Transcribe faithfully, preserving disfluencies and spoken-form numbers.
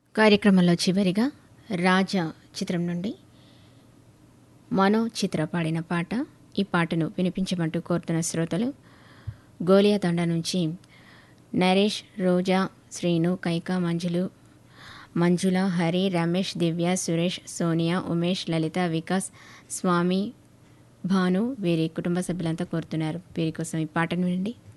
కార్యక్రమంలో చివరిగా రాజా చిత్రం నుండి మనో చిత్ర పాడిన పాట. ఈ పాటను వినిపించమంటూ కోరుతున్న శ్రోతలు గోలియాతండ నుంచి నరేష్, రోజా, శ్రీను, కైక, మంజులు, మంజుల, హరి, రమేష్, దివ్య, సురేష్, సోనియా, ఉమేష్, లలిత, వికాస్, స్వామి, భాను వీరి కుటుంబ సభ్యులంతా కోరుతున్నారు. వీరి కోసం ఈ పాటను వినండి.